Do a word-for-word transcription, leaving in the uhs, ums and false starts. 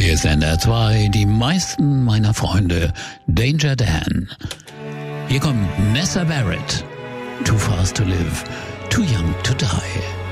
Hier ist N D R zwei, die meisten meiner Freunde, Danger Dan. Hier kommt Nessa Barrett, Too Fast to Live, Too Young to Die.